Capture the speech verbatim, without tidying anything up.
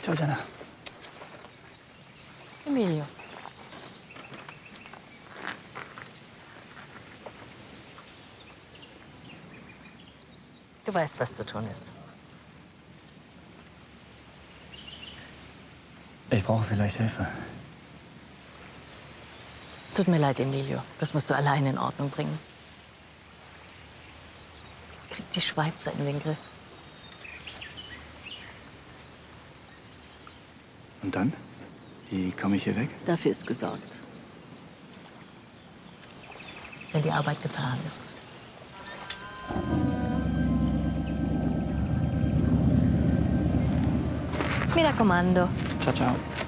Ciao, Gianna. Emilio. Du weißt, was zu tun ist. Ich brauche vielleicht Hilfe. Es tut mir leid, Emilio. Das musst du allein in Ordnung bringen. Krieg die Schweizer in den Griff. Und dann? Wie komme ich hier weg? Dafür ist gesorgt. Wenn die Arbeit getan ist. Mi raccomando. Ciao, ciao.